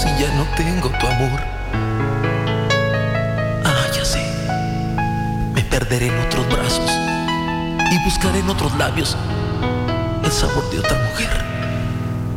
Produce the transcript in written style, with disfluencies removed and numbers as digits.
si ya no tengo tu amor? Ah, ya sé. Me perderé en otros brazos y buscaré en otros labios el sabor de otra mujer.